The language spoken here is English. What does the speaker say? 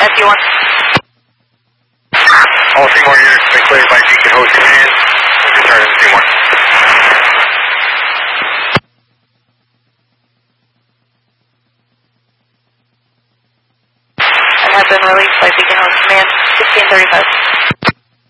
SU1. All Seymour units been cleared by Beacon Host Command. Return to Seymour. And have been released by Beacon Host Command, 1535.